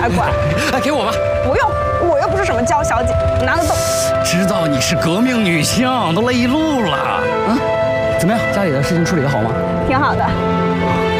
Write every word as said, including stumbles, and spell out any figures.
还管？ 哎，给我吧。 不用，我又不是什么娇小姐，拿得动。 知道你是革命女性，都累一路了。嗯，怎么样？家里的事情处理得好吗？ 挺好的。